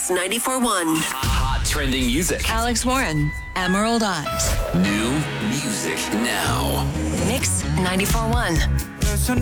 Mix 94.1. Hot trending music. Alex Warren, Emerald Eyes. New music now. Mix 94.1.